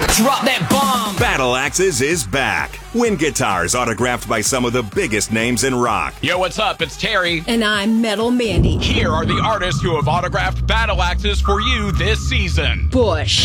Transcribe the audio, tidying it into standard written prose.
Drop that bomb! Battle Axes is back. Wind guitars autographed by some of the biggest names in rock. Yo, what's up? It's Terry. And I'm Metal Mandy. Here are the artists who have autographed Battle Axes for you this season. Bush.